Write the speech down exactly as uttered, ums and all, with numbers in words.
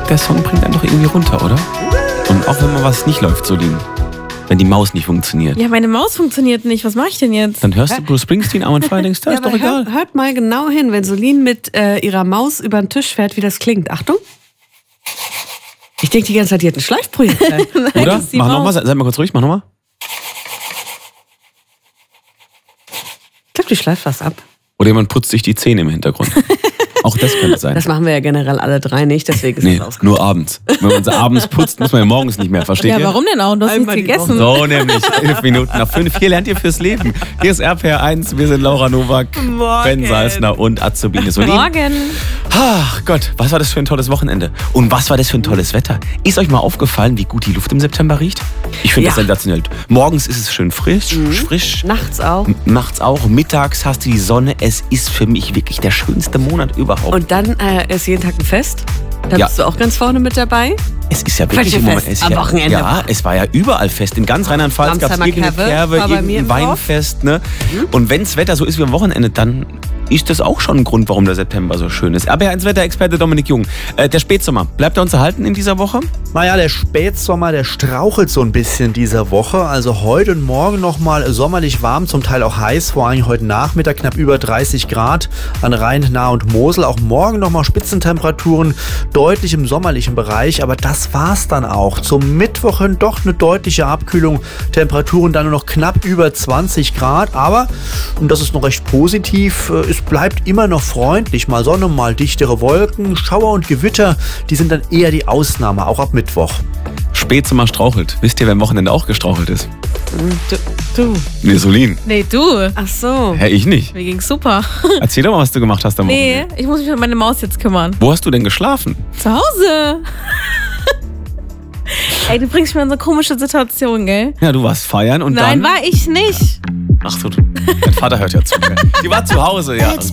der Song bringt einen doch irgendwie runter, oder? Und auch wenn mal was nicht läuft, Solin. Wenn die Maus nicht funktioniert. Ja, meine Maus funktioniert nicht. Was mache ich denn jetzt? Dann hörst du Bruce Springsteen, Arm und Fire, denkst du, ja, ist doch egal. Hört, hört mal genau hin, wenn Solin mit äh, ihrer Maus über den Tisch fährt, wie das klingt. Achtung. Ich denke die ganze Zeit, die hat ein Schleifprojekt. Nein, oder? das ist die Mach Maus. nochmal, sei mal kurz ruhig, mach nochmal. Ich glaube, die schleift was ab. Oder jemand putzt sich die Zähne im Hintergrund. Auch das könnte sein. Das machen wir ja generell alle drei nicht, deswegen ist Nee, das ausgegangen. nur abends. Wenn man sie abends putzt, muss man ja morgens nicht mehr, versteht Ja, ihr? warum denn auch? Du hast Einmal nichts die gegessen. So nämlich, elf Minuten nach fünf. Hier lernt ihr fürs Leben. Hier ist R P R eins, wir sind Laura Nowak, Morgen. Ben Salzner und Azubine Solin. Morgen. Ach Gott, was war das für ein tolles Wochenende? Und was war das für ein tolles Wetter? Ist euch mal aufgefallen, wie gut die Luft im September riecht? Ich finde Ja. das sensationell. Morgens ist es schön frisch, frisch. Nachts auch. Nachts auch. Mittags hast du die Sonne. Es ist für mich wirklich der schönste Monat überhaupt. Und dann äh, ist jeden Tag ein Fest. Da Ja. bist du auch ganz vorne mit dabei. Es ist ja wirklich Welche im Moment. Fest? Es Am ja, Wochenende. Ja, es war ja überall Fest. In ganz Rheinland-Pfalz gab es Ramsheimer irgendeine Kerwe Kerwe, war bei mir irgendein im Dorf. Weinfest. Ne? Und wenn das Wetter so ist wie am Wochenende, dann ist das auch schon ein Grund, warum der September so schön ist. Aber ja, als Wetterexperte Dominik Jung. Äh, der Spätsommer, bleibt er uns erhalten in dieser Woche? Naja, der Spätsommer, der strauchelt so ein bisschen dieser Woche. Also heute und morgen nochmal sommerlich warm, zum Teil auch heiß. Vor allem heute Nachmittag knapp über dreißig Grad an Rhein, Nahe und Mosel. Auch morgen nochmal Spitzentemperaturen, deutlich im sommerlichen Bereich. Aber das war's dann auch. Zum Mittwoch hin doch eine deutliche Abkühlung. Temperaturen dann nur noch knapp über zwanzig Grad. Aber, und das ist noch recht positiv, es bleibt immer noch freundlich. Mal Sonne, mal dichtere Wolken. Schauer und Gewitter, die sind dann eher die Ausnahme, auch ab Mittwoch. Spätsommer strauchelt. Wisst ihr, wer am Wochenende auch gestrauchelt ist? Du. du. Nee, Solin. Nee, du. Ach so. Hä, ich nicht. Mir ging's super. Erzähl doch mal, was du gemacht hast am Nee, Wochenende. ich muss mich um meine Maus jetzt kümmern. Wo hast du denn geschlafen? Zu Hause. Ey, du bringst mich in so eine komische Situation, gell? Ja, du warst feiern und Nein, dann... war ich nicht. Ach so, du- dein Vater hört ja zu. Gell? Die war zu Hause, ja.